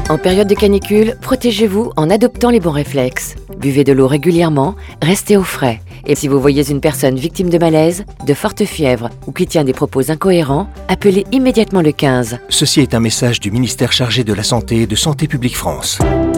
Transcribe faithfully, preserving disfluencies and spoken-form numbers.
En période de canicule, protégez-vous en adoptant les bons réflexes. Buvez de l'eau régulièrement, restez au frais. Et si vous voyez une personne victime de malaise, de forte fièvre ou qui tient des propos incohérents, appelez immédiatement le quinze. Ceci est un message du ministère chargé de la Santé et de Santé publique France.